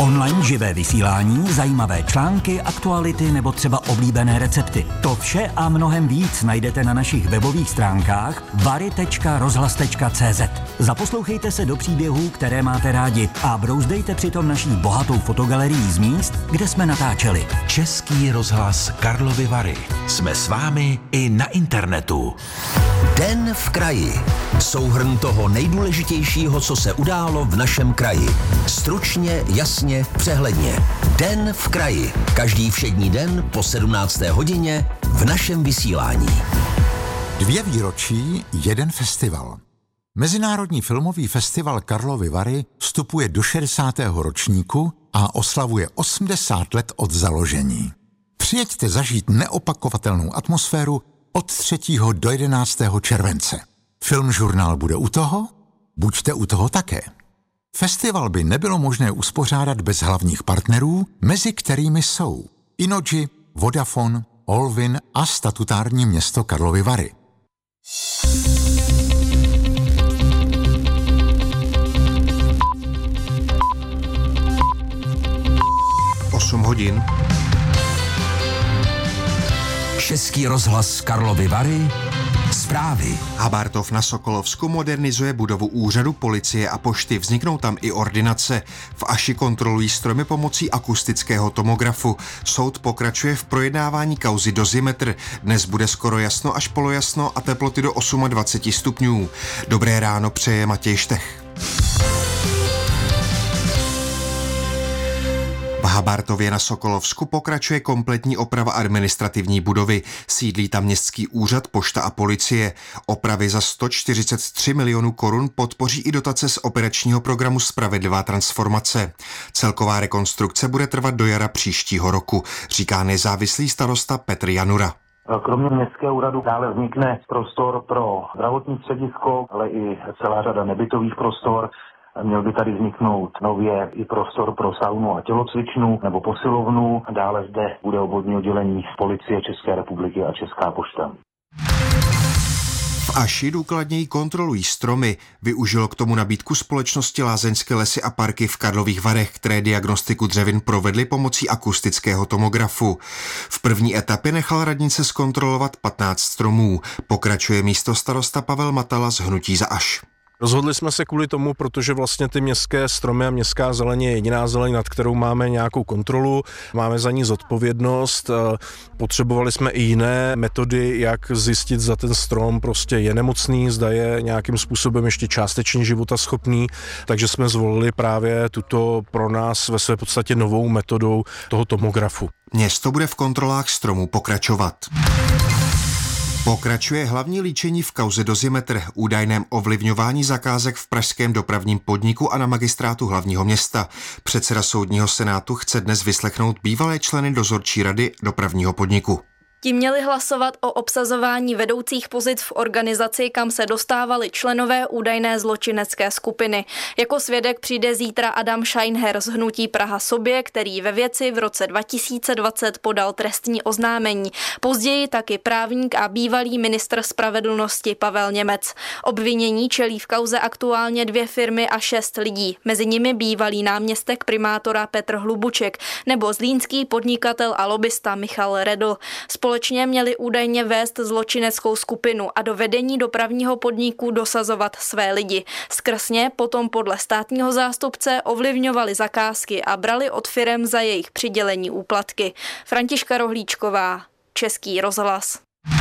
Online živé vysílání, zajímavé články, aktuality nebo třeba oblíbené recepty. To vše a mnohem víc najdete na našich webových stránkách vary.rozhlas.cz. Zaposlouchejte se do příběhů, které máte rádi a brouzdejte přitom naší bohatou fotogalerií z míst, kde jsme natáčeli. Český rozhlas Karlovy Vary. Jsme s vámi i na internetu. Den v kraji. Souhrn toho nejdůležitějšího, co se událo v našem kraji. Stručně, jasně, přehledně. Den v kraji. Každý všední den po 17. hodině v našem vysílání. 2 výročí, 1 festival. Mezinárodní filmový festival Karlovy Vary vstupuje do 60. ročníku a oslavuje 80 let od založení. Přijeďte zažít neopakovatelnou atmosféru od 3. do 11. července. Filmžurnál bude u toho? Buďte u toho také. Festival by nebylo možné uspořádat bez hlavních partnerů, mezi kterými jsou Innogy, Vodafone, Olvin a statutární město Karlovy Vary. hodin. Český rozhlas Karlovy Vary. Zprávy. Habartov na Sokolovsku modernizuje budovu úřadu policie a pošty. Vzniknou tam i ordinace. V Aši kontrolují stromy pomocí akustického tomografu. Soud pokračuje v projednávání kauzy Dozimetr. Dnes bude skoro jasno až polojasno a teploty do 28 stupňů. Dobré ráno přeje Matěj Štech. V Habartově na Sokolovsku pokračuje kompletní oprava administrativní budovy. Sídlí tam městský úřad, pošta a policie. Opravy za 143 milionů korun podpoří i dotace z operačního programu Spravedlivá transformace. Celková rekonstrukce bude trvat do jara příštího roku, říká nezávislý starosta Petr Janura. Kromě městského úřadu dále vznikne prostor pro zdravotní středisko, ale i celá řada nebytových prostor. Měl by tady vzniknout nově i prostor pro saunu a tělocvičnu nebo posilovnu. Dále zde bude obvodní oddělení policie České republiky a Česká pošta. V Aši důkladněji kontrolují stromy. Využilo k tomu nabídku společnosti Lázeňské lesy a parky v Karlových Varech, které diagnostiku dřevin provedly pomocí akustického tomografu. V první etapě nechal radnice zkontrolovat 15 stromů. Pokračuje místostarosta Pavel Matala z Hnutí za Aš. Rozhodli jsme se kvůli tomu, protože vlastně ty městské stromy a městská zeleň je jediná zeleň, nad kterou máme nějakou kontrolu, máme za ní zodpovědnost. Potřebovali jsme i jiné metody, jak zjistit, zda ten strom prostě je nemocný, zda je nějakým způsobem ještě částečně životaschopný, takže jsme zvolili právě tuto pro nás ve své podstatě novou metodou toho tomografu. Město bude v kontrolách stromů pokračovat. Pokračuje hlavní líčení v kauze Dozimetr, údajném ovlivňování zakázek v pražském dopravním podniku a na magistrátu hlavního města. Předseda soudního senátu chce dnes vyslechnout bývalé členy dozorčí rady dopravního podniku. Ti měli hlasovat o obsazování vedoucích pozic v organizaci, kam se dostávali členové údajné zločinecké skupiny. Jako svědek přijde zítra Adam Scheinher z Hnutí Praha sobě, který ve věci v roce 2020 podal trestní oznámení. Později taky právník a bývalý ministr spravedlnosti Pavel Němec. Obvinění čelí v kauze aktuálně 2 firmy a 6 lidí. Mezi nimi bývalý náměstek primátora Petr Hlubuček nebo zlínský podnikatel a lobista Michal Redl. Společně měli údajně vést zločineckou skupinu a do vedení dopravního podniku dosazovat své lidi. Skrz ně potom podle státního zástupce ovlivňovali zakázky a brali od firem za jejich přidělení úplatky. Františka Rohlíčková, Český rozhlas.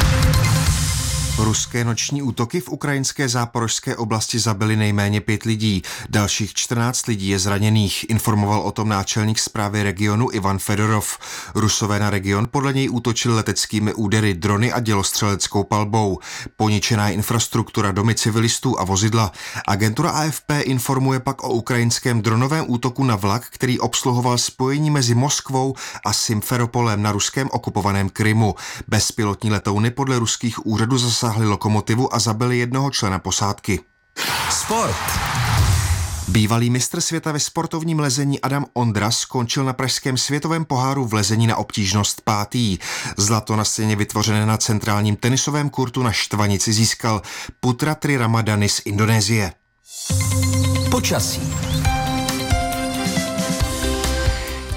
Ruské noční útoky v ukrajinské záporožské oblasti zabily nejméně 5 lidí. Dalších 14 lidí je zraněných, informoval o tom náčelník správy regionu Ivan Fedorov. Rusové na region podle něj útočili leteckými údery, drony a dělostřeleckou palbou. Poničená infrastruktura, domy civilistů a vozidla. Agentura AFP informuje pak o ukrajinském dronovém útoku na vlak, který obsluhoval spojení mezi Moskvou a Simferopolem na ruském okupovaném Krymu. Bezpilotní letouny podle ruských úřadů zasáhly lokomotivu a zabili jednoho člena posádky. Sport. Bývalý mistr světa ve sportovním lezení Adam Ondra skončil na pražském světovém poháru v lezení na obtížnost 5. Zlato na scéně vytvořené na centrálním tenisovém kurtu na Štvanici získal Putra Tri Ramadani z Indonésie. Počasí.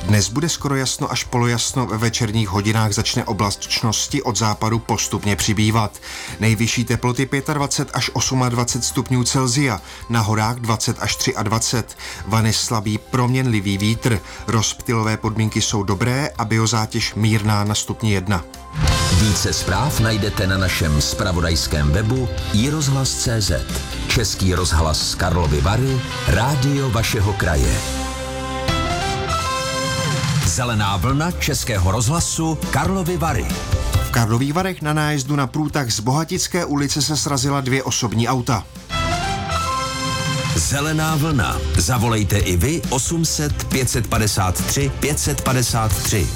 Dnes bude skoro jasno až polojasno, ve večerních hodinách začne oblačnosti od západu postupně přibývat. Nejvyšší teploty 25 až 28 stupňů Celsia, na horách 20 až 23. Vany slabý proměnlivý vítr, rozptylové podmínky jsou dobré a biozátěž mírná na stupni 1. Více zpráv najdete na našem zpravodajském webu iRozhlas.cz. Český rozhlas Karlovy Vary, rádio vašeho kraje. Zelená vlna Českého rozhlasu Karlovy Vary. V Karlových Varech na nájezdu na průtah z Bohatické ulice se srazila 2 osobní auta. Zelená vlna. Zavolejte i vy 800 553 553.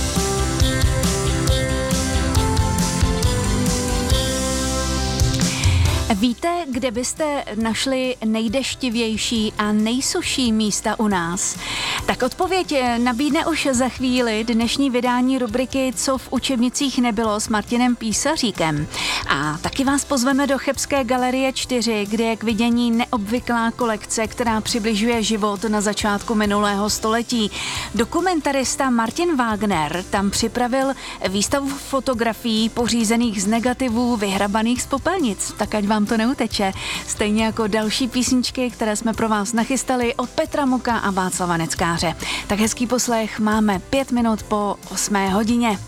Víte, kde byste našli nejdeštivější a nejsušší místa u nás? Tak odpověď nabídne už za chvíli dnešní vydání rubriky Co v učebnicích nebylo s Martinem Písaříkem. A taky vás pozveme do Chebské galerie 4, kde je k vidění neobvyklá kolekce, která přibližuje život na začátku minulého století. Dokumentarista Martin Wagner tam připravil výstavu fotografií pořízených z negativů vyhrabaných z popelnic. Tak ať vám to neuteče. Stejně jako další písničky, které jsme pro vás nachystali od Petra Muka a Václava Neckáře. Tak hezký poslech, máme 5 minut po 8 hodině.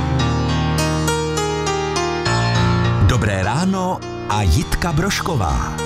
Dobré ráno a Jitka Brožková.